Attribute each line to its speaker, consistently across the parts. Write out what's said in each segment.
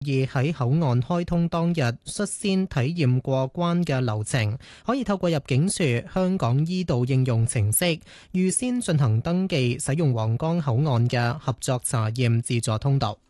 Speaker 1: 意喺口岸開通當日率先體驗過關嘅流程，可以透過入境處香港依道應用程式預先進行登記，使用皇崗口岸嘅合作查驗自助通道。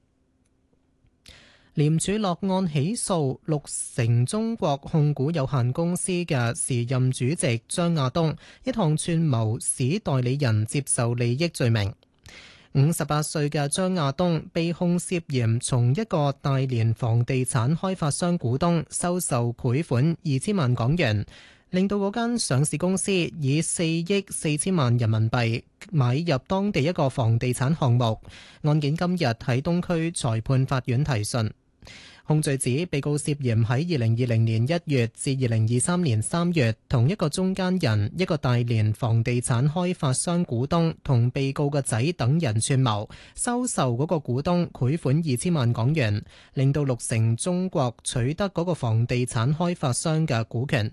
Speaker 1: 廉署落案起訴綠城中國控股有限公司嘅時任主席張亞東一項串謀使代理人接受利益罪名。58歲嘅張亞東被控涉嫌從一個大連房地產開發商股東收受賄款2000萬港元，令到嗰間上市公司以4億4千萬人民幣買入當地一個房地產項目。案件今日喺東區裁判法院提訊。控罪指被告涉嫌喺2020年1月至2023年3月，同一個中間人、一個大連房地產開發商股東同被告嘅仔等人串謀，收受嗰個股東賄款2000萬港元，令到綠城中國取得嗰個房地產開發商嘅股權。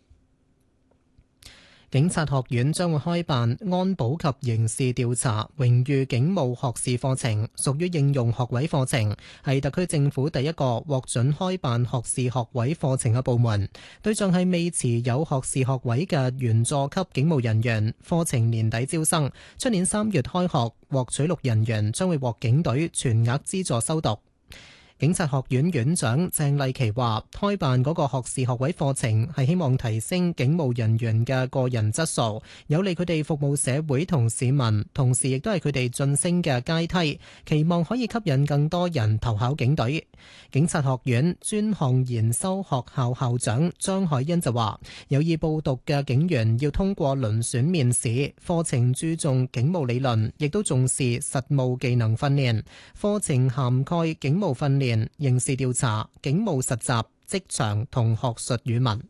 Speaker 1: 警察學院將會開辦安保及刑事調查榮譽警務學士課程，屬於應用學位課程，係特區政府第一個獲准開辦學士學位課程嘅部門。對象係未持有學士學位嘅員佐級警務人員。課程年底招生，出年3月開學，獲取錄人員將會獲警隊全額資助修讀。警察學院院長鄭麗琪話：開辦嗰個學士學位課程係希望提升警務人員嘅個人質素，有利佢哋服務社會同市民，同時亦都係佢哋晉升嘅階梯，期望可以吸引更多人投考警隊。警察學院專項研修學校校長張海欣就話：有意報讀嘅警員要通過遴選面試，課程注重警務理論，亦都重視實務技能訓練。課程涵蓋警務訓練、刑事調查、警務實習、職場同學術語文。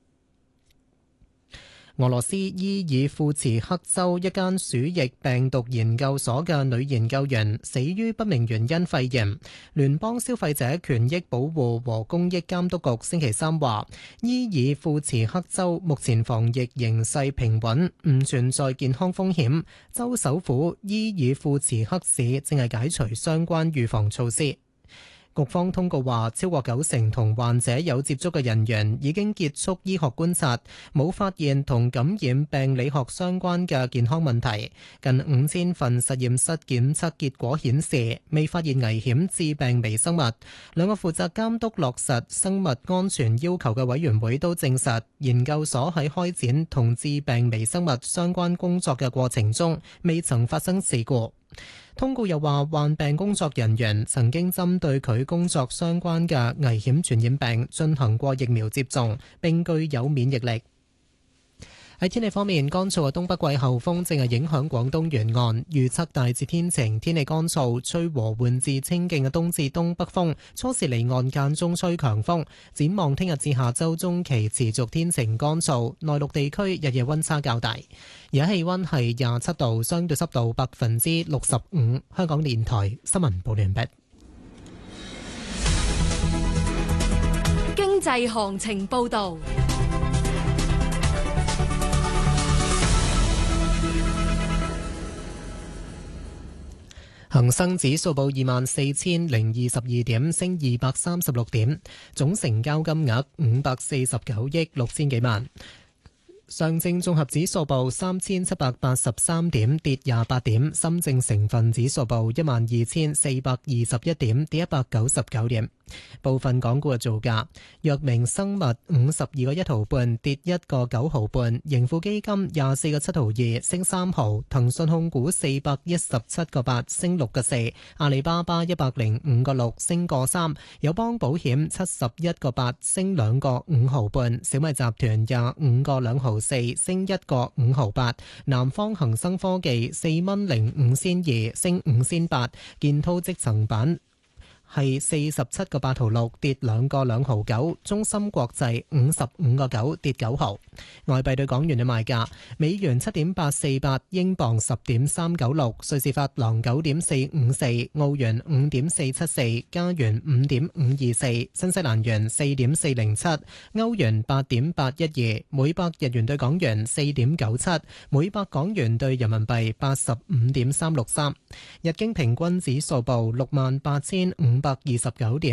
Speaker 1: 俄羅斯伊爾庫茨克州一間鼠疫病毒研究所嘅女研究員死於不明原因肺炎。聯邦消費者權益保護和公益監督局星期三話，伊爾庫茨克州目前防疫形勢平穩，唔存在健康風險。州首府伊爾庫茨克市正係解除相關預防措施。局方通告話，超過90%同患者有接觸嘅人員已經結束醫學觀察，冇發現同感染病理學相關嘅健康問題。近5000份實驗室檢測結果顯示，未發現危險致病微生物。兩個負責監督落實生物安全要求嘅委員會都證實，研究所喺開展同致病微生物相關工作嘅過程中，未曾發生事故。通告又話，患病工作人員曾經針對佢工作相關嘅危險傳染病進行過疫苗接種，並具有免疫力。喺天氣方面，乾燥嘅東北季候風正係影響廣東沿岸，預測大致天晴，天氣乾燥，吹和緩至清勁嘅東至東北風，初時離岸間中吹強風。展望聽日至下周中期持續天晴乾燥，內陸地區日夜溫差較大。而家氣溫係27度，相對濕度65%。香港電台新聞報完畢。
Speaker 2: 經濟行情報道。恒生指數報24,022點，升236點，總成交金額549億6千幾萬。上證綜合指數報3783點，跌28點。深證成分指數報12421點，跌199點。部分港股嘅造價：藥明生物52個1毫半，跌1個9毫半；盈富基金24個7毫2，升3毫；騰訊控股417個8，升6個4；阿里巴巴105個6，升個3；友邦保險71個8，升2個5毫半；小米集團25個2毫4，升1個5毫8；南方恒生科技4蚊05仙2，升5仙8；建滔積層板係47個8毫6，跌2個2毫9。中芯國際55個9，跌9毫。外幣對港元嘅賣價：美元7.848，英鎊10.396，瑞士法郎9.454，澳元5.474，加元5.524，新西蘭元4.407，歐元8.812，每百日元對港元4.97，每百港元對人民幣85.363。日經平均指數報68,500 529點。